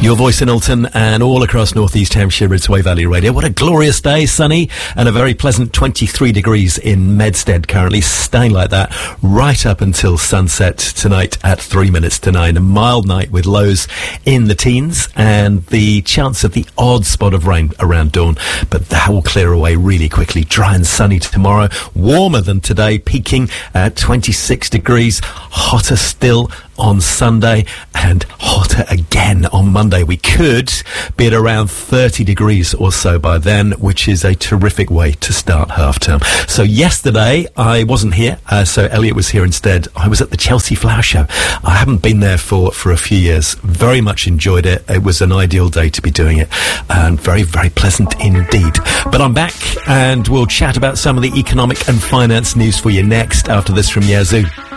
Your voice in Alton and all across North East Hampshire, Ridgeway Valley Radio. What a glorious day, sunny and a very pleasant 23 degrees in Medstead currently, staying like that right up until sunset tonight at 3 minutes to 9. A mild night with lows in the teens and the chance of the odd spot of rain around dawn, but that will clear away really quickly. Dry and sunny tomorrow, warmer than today, peaking at 26 degrees, hotter still on Sunday and hotter again on Monday. We could be at around 30 degrees or so by then, which is a terrific way to start half term. So yesterday I wasn't here, so Elliot was here instead. I was at the Chelsea Flower Show. I haven't been there for a few years. Very much enjoyed it. It was an ideal day to be doing it and very, very pleasant indeed. But I'm back and we'll chat about some of the economic and finance news for you next after this from Yazoo.